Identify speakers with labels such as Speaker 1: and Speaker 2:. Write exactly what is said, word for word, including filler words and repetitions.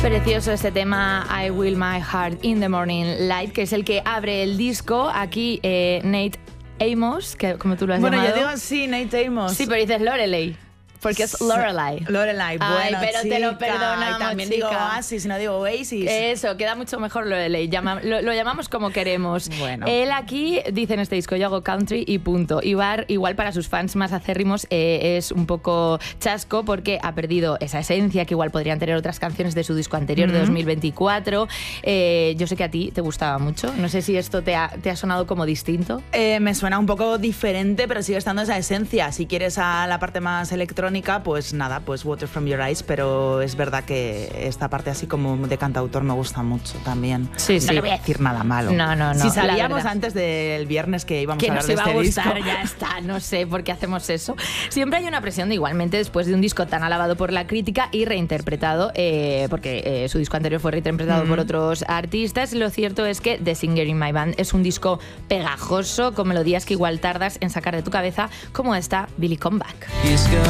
Speaker 1: Precioso este tema I Will My Heart in the Morning Light, que es el que abre el disco. Aquí eh, Nate Amos, que como tú lo has
Speaker 2: bueno,
Speaker 1: llamado.
Speaker 2: Bueno, yo digo sí, Nate Amos.
Speaker 1: Sí, pero dices Lorelei. Porque es Lorelai.
Speaker 2: Lorelai, bueno,
Speaker 1: Ay, pero
Speaker 2: chica,
Speaker 1: te lo perdonamos,
Speaker 2: y también
Speaker 1: chica.
Speaker 2: digo Oasis, no digo Oasis.
Speaker 1: Eso, queda mucho mejor Lorelai. Llama, lo, lo llamamos como queremos.
Speaker 2: Bueno.
Speaker 1: Él aquí dice en este disco, yo hago country y punto. Igual, igual para sus fans más acérrimos eh, es un poco chasco porque ha perdido esa esencia que igual podrían tener otras canciones de su disco anterior mm-hmm. de dos mil veinticuatro. Eh, yo sé que a ti te gustaba mucho. No sé si esto te ha, te ha sonado como distinto.
Speaker 2: Eh, me suena un poco diferente, pero sigue estando esa esencia. Si quieres a la parte más electrónica, pues nada, pues Water From Your Eyes, pero es verdad que esta parte así como de cantautor me gusta mucho también.
Speaker 1: Sí,
Speaker 2: no
Speaker 1: sí.
Speaker 2: le voy a decir nada malo.
Speaker 1: No, no, no.
Speaker 2: Si sabíamos antes del viernes que íbamos
Speaker 1: que
Speaker 2: a hablar de
Speaker 1: este
Speaker 2: disco.
Speaker 1: Que nos iba a gustar, ya está, no sé por qué hacemos eso. Siempre hay una presión de igualmente después de un disco tan alabado por la crítica y reinterpretado, eh, porque eh, su disco anterior fue reinterpretado mm. por otros artistas. Lo cierto es que The Singer in My Band es un disco pegajoso, con melodías que igual tardas en sacar de tu cabeza, como esta Billy Come Back.